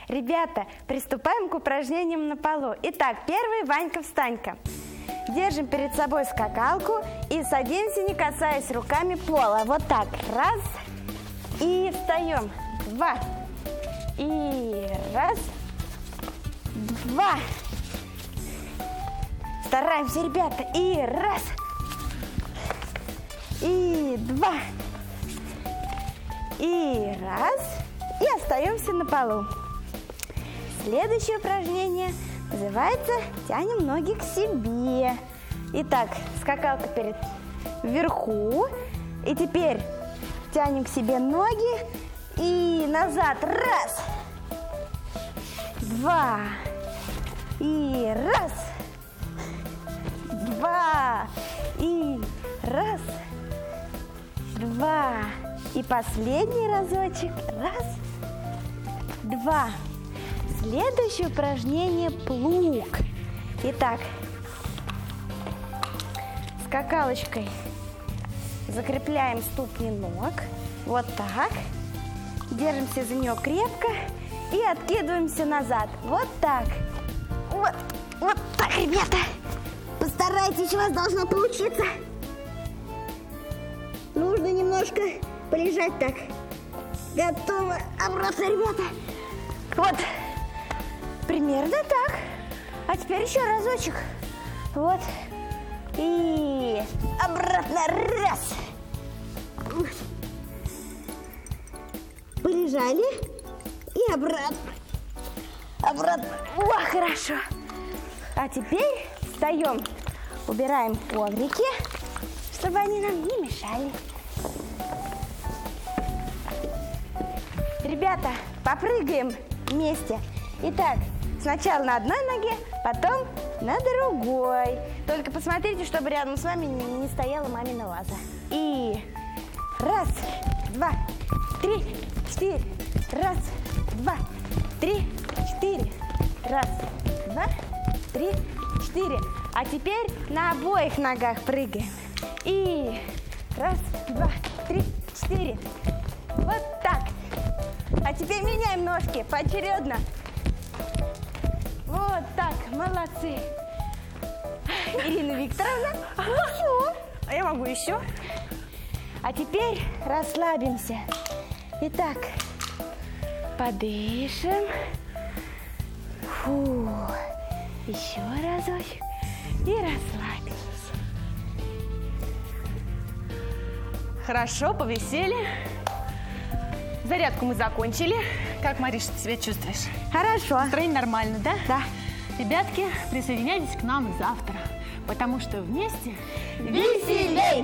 Ребята, приступаем к упражнениям на полу. Итак, первый Ванька-встанька. Держим перед собой скакалку и садимся, не касаясь руками пола. Вот так. Раз. И встаем. Два. И раз. Два. Стараемся, ребята. И раз. И два. И раз. И остаемся на полу. Следующее упражнение называется «Тянем ноги к себе». Итак, скакалка вверху. И теперь тянем к себе ноги и назад. Раз. Два. И раз. Два. И раз. Два. И последний разочек. Раз. Два. Следующее упражнение – плуг. Итак, скакалочкой закрепляем ступни ног. Вот так. Держимся за нее крепко и откидываемся назад. Вот так. Вот так, ребята. Постарайтесь, у вас должно получиться. Нужно немножко полежать так. Готово. Обратно, ребята. Вот. Примерно так. А теперь еще разочек. Вот. И обратно. Раз. Полежали. И обратно. Обратно. О, хорошо. А теперь встаем. Убираем коврики, чтобы они нам не мешали. Ребята, попрыгаем вместе. Итак, сначала на одной ноге, потом на другой. Только посмотрите, чтобы рядом с вами не стояла мамина ваза. И раз, два, три, четыре. Раз, два, три, четыре. Раз, два, три, четыре. А теперь на обоих ногах прыгаем. И раз, два, три, четыре. Вот так. А теперь меняем ножки поочередно. Вот так, молодцы. Ирина Викторовна. Все. А я могу еще. А теперь расслабимся. Итак, подышим. Фу. Еще разочек. И расслабились. Хорошо, повесели. Зарядку мы закончили. Как, Мариша, ты себя чувствуешь? Хорошо. Настроение нормально, да? Да. Ребятки, присоединяйтесь к нам завтра, потому что вместе Веселей!